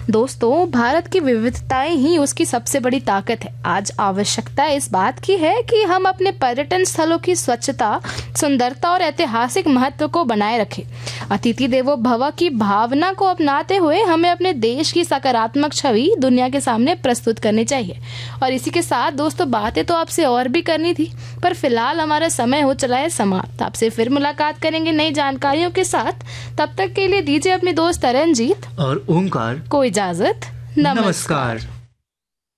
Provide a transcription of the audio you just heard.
दोस्तों, भारत की विविधताएं ही उसकी सबसे बड़ी ताकत है। आज आवश्यकता इस बात की है कि हम अपने पर्यटन स्थलों की स्वच्छता, सुंदरता और ऐतिहासिक महत्व को बनाए रखें। अतिथि देवो भव की भावना को अपनाते हुए हमें अपने देश की सकारात्मक छवि दुनिया के सामने प्रस्तुत करनी चाहिए। और इसी के साथ दोस्तों, बातें तो आपसे और भी करनी थी, पर फिलहाल हमारा समय हो चला है समाप्त। आपसे फिर मुलाकात करेंगे नई जानकारियों के साथ। तब तक के लिए दीजिए अपने दोस्त तरनजीत और ओमकार को इजाजत। नमस्कार।